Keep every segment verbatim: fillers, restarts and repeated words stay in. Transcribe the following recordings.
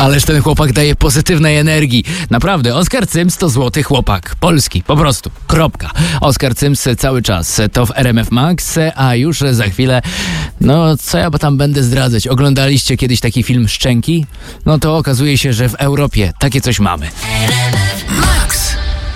Ależ ten chłopak daje pozytywnej energii. Naprawdę, Oskar Cyms to złoty chłopak. Polski, po prostu. Kropka. Oskar Cyms cały czas to w R M F Max, a już za chwilę... No, co ja tam będę zdradzać? Oglądaliście kiedyś taki film Szczęki? No to okazuje się, że w Europie takie coś mamy. Max.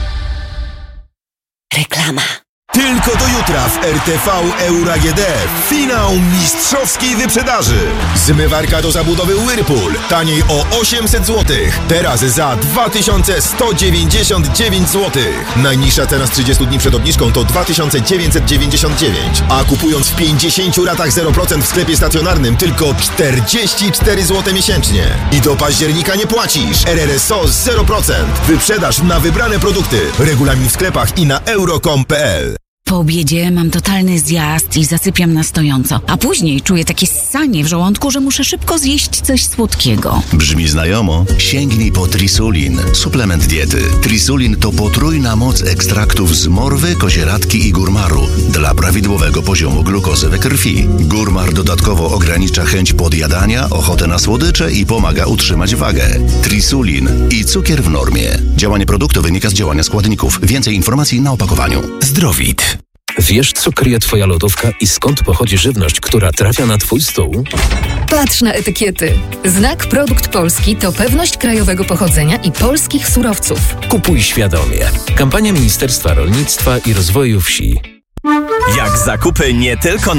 Reklama. Tylko do jutra w R T V Euro A G D finał mistrzowskiej wyprzedaży. Zmywarka do zabudowy Whirlpool taniej o osiemset złotych. Teraz za dwa tysiące sto dziewięćdziesiąt dziewięć złotych. Najniższa cena z trzydziestu dni przed obniżką to dwa tysiące dziewięćset dziewięćdziesiąt dziewięć. A kupując w pięćdziesięciu ratach zero procent w sklepie stacjonarnym tylko czterdzieści cztery złote miesięcznie. I do października nie płacisz. R R S O zero procent. Wyprzedaż na wybrane produkty. Regulamin w sklepach i na euro kropka com kropka p l. Po obiedzie mam totalny zjazd i zasypiam na stojąco, a później czuję takie ssanie w żołądku, że muszę szybko zjeść coś słodkiego. Brzmi znajomo? Sięgnij po Trisulin, suplement diety. Trisulin to potrójna moc ekstraktów z morwy, kozieradki i górmaru dla prawidłowego poziomu glukozy we krwi. Górmar dodatkowo ogranicza chęć podjadania, ochotę na słodycze i pomaga utrzymać wagę. Trisulin i cukier w normie. Działanie produktu wynika z działania składników. Więcej informacji na opakowaniu. Zdrowit. Wiesz, co kryje twoja lodówka i skąd pochodzi żywność, która trafia na twój stół? Patrz na etykiety. Znak Produkt Polski to pewność krajowego pochodzenia i polskich surowców. Kupuj świadomie. Kampania Ministerstwa Rolnictwa i Rozwoju Wsi. Jak zakupy nie tylko